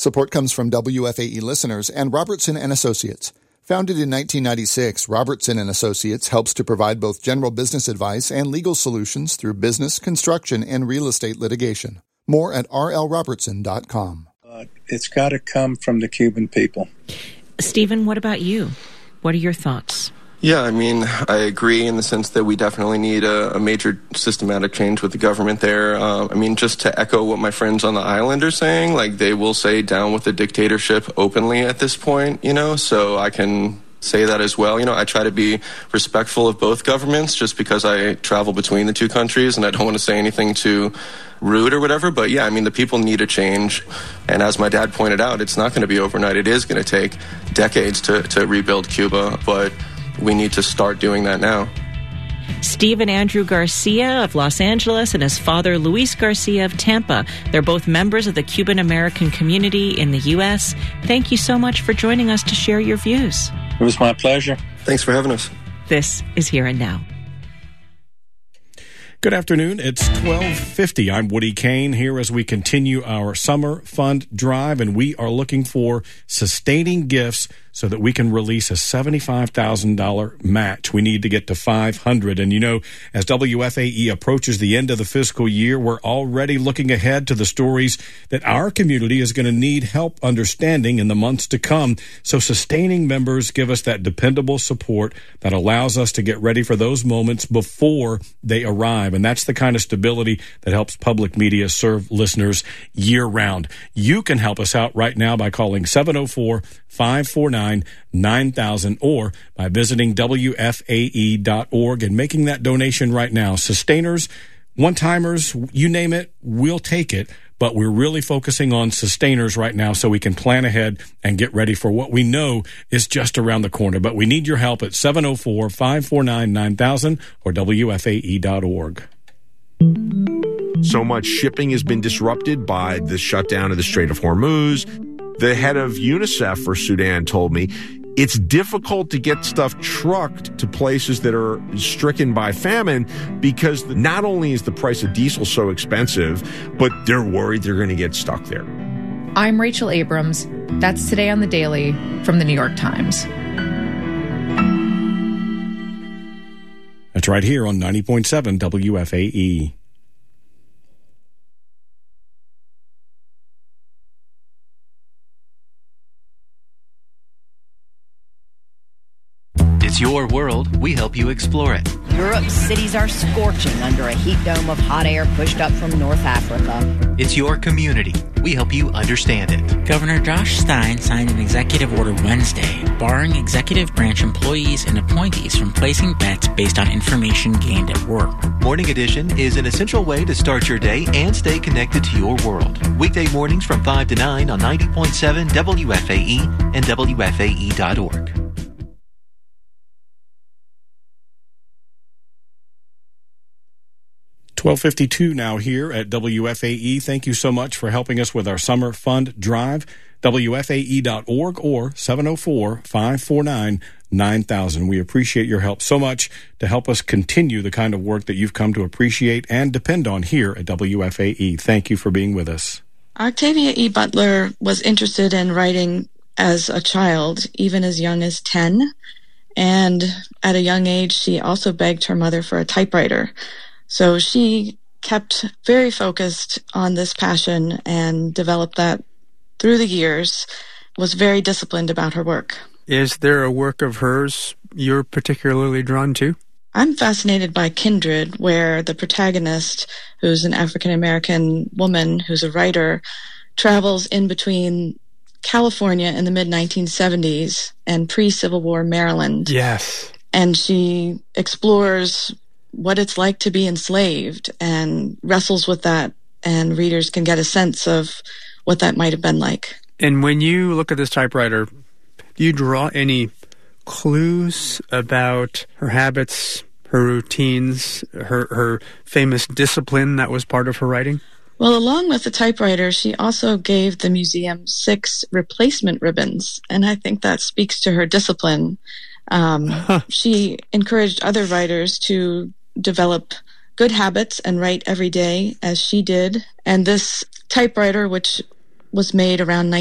Support comes from WFAE listeners and Robertson & Associates. Founded in 1996, Robertson & Associates helps to provide both general business advice and legal solutions through business, construction, and real estate litigation. More at rlrobertson.com. It's got to come from the Cuban people. Stephen, what about you? What are your thoughts? Yeah, I mean, I agree in the sense that we definitely need a major systematic change with the government there. I mean, just to echo what my friends on the island are saying, like they will say down with the dictatorship openly at this point, so I can say that as well. I try to be respectful of both governments just because I travel between the two countries and I don't want to say anything too rude or whatever. But yeah, I mean, the people need a change. And as my dad pointed out, it's not going to be overnight. It is going to take decades to rebuild Cuba, but we need to start doing that now. Steve and Andrew Garcia of Los Angeles and his father, Luis Garcia of Tampa. They're both members of the Cuban American community in the U.S. Thank you so much for joining us to share your views. It was my pleasure. Thanks for having us. This is Here and Now. Good afternoon. It's 12:50. I'm Woody Kane here as we continue our summer fund drive, and we are looking for sustaining gifts so that we can release a $75,000 match. We need to get to $500. And as WFAE approaches the end of the fiscal year, we're already looking ahead to the stories that our community is going to need help understanding in the months to come. So sustaining members give us that dependable support that allows us to get ready for those moments before they arrive. And that's the kind of stability that helps public media serve listeners year round. You can help us out right now by calling 704-549-9000 or by visiting WFAE.org and making that donation right now. Sustainers, one-timers, you name it, we'll take it. But we're really focusing on sustainers right now so we can plan ahead and get ready for what we know is just around the corner. But we need your help at 704-549-9000 or WFAE.org. So much shipping has been disrupted by the shutdown of the Strait of Hormuz. The head of UNICEF for Sudan told me it's difficult to get stuff trucked to places that are stricken by famine because not only is the price of diesel so expensive, but they're worried they're going to get stuck there. I'm Rachel Abrams. That's Today on the Daily from the New York Times. That's right here on 90.7 WFAE. It's your world. We help you explore it. Europe's cities are scorching under a heat dome of hot air pushed up from North Africa. It's your community. We help you understand it. Governor Josh Stein signed an executive order Wednesday, barring executive branch employees and appointees from placing bets based on information gained at work. Morning Edition is an essential way to start your day and stay connected to your world. Weekday mornings from 5 to 9 on 90.7 WFAE and WFAE.org. $12:52 now here at WFAE. Thank you so much for helping us with our summer fund drive. WFAE.org or 704-549-9000. We appreciate your help so much to help us continue the kind of work that you've come to appreciate and depend on here at WFAE. Thank you for being with us. Octavia E. Butler was interested in writing as a child, even as young as 10. And at a young age, she also begged her mother for a typewriter. So she kept very focused on this passion and developed that through the years, was very disciplined about her work. Is there a work of hers you're particularly drawn to? I'm fascinated by Kindred, where the protagonist, who's an African-American woman who's a writer, travels in between California in the mid-1970s and pre-Civil War Maryland. Yes. And she explores what it's like to be enslaved and wrestles with that, and readers can get a sense of what that might have been like. And when you look at this typewriter, do you draw any clues about her habits, her routines, her famous discipline that was part of her writing? Well, along with the typewriter, she also gave the museum 6 replacement ribbons, and I think that speaks to her discipline. She encouraged other writers to develop good habits and write every day as she did. And this typewriter, which was made around